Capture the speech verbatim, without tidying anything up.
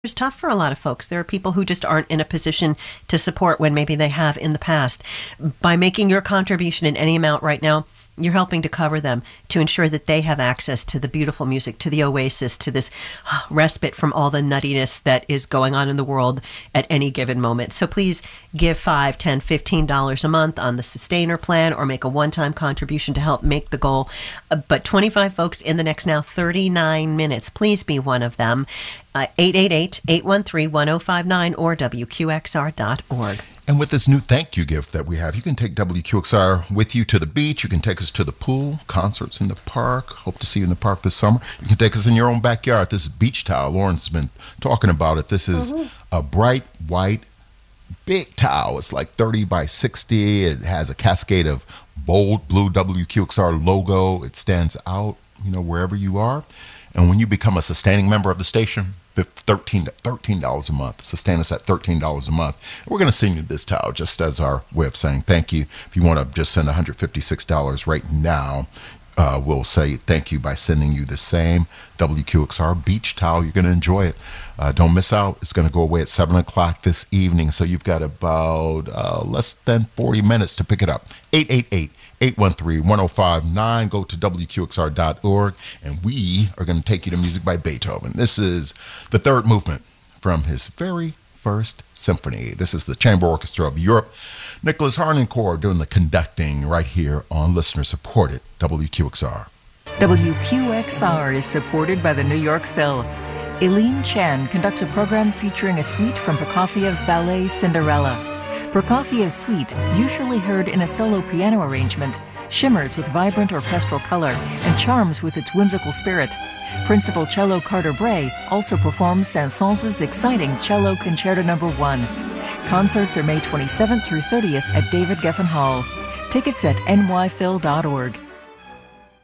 It's tough for a lot of folks. There are people who just aren't in a position to support when maybe they have in the past. By making your contribution in any amount right now, you're helping to cover them, to ensure that they have access to the beautiful music, to the oasis, to this respite from all the nuttiness that is going on in the world at any given moment. So please give five, ten, fifteen dollars a month on the Sustainer plan, or make a one-time contribution to help make the goal. Uh, but twenty-five folks in the next now thirty-nine minutes. Please be one of them. Uh, eight eight eight, eight one three, one oh five nine or W Q X R dot org. And with this new thank you gift that we have, you can take W Q X R with you to the beach. You can take us to the pool, concerts in the park. Hope to see you in the park this summer. You can take us in your own backyard. This is beach towel. Lauren's been talking about it. This is mm-hmm. a bright white, big towel. It's like thirty by sixty. It has a cascade of bold blue W Q X R logo. It stands out, you know, wherever you are. And when you become a sustaining member of the station, thirteen dollars a month. Sustain us at thirteen dollars a month. We're going to send you this towel just as our way of saying thank you. If you want to just send one hundred fifty-six dollars right now, uh, we'll say thank you by sending you the same W Q X R beach towel. You're going to enjoy it. Uh, don't miss out. It's going to go away at seven o'clock this evening, so you've got about uh, less than forty minutes to pick it up. eight eight eight, eight one three, one oh five nine. Go to W Q X R dot org, and we are going to take you to music by Beethoven. This is the third movement from his very first symphony. This is the Chamber Orchestra of Europe. Nicholas Harnoncourt doing the conducting right here on listener-supported W Q X R. W Q X R is supported by the New York Phil. Eileen Chen conducts a program featuring a suite from Prokofiev's ballet Cinderella. Prokofiev's suite, usually heard in a solo piano arrangement, shimmers with vibrant orchestral color and charms with its whimsical spirit. Principal cello Carter Bray also performs Saint-Saëns' exciting Cello Concerto Number one. Concerts are May twenty-seventh through thirtieth at David Geffen Hall. Tickets at N Y phil dot org.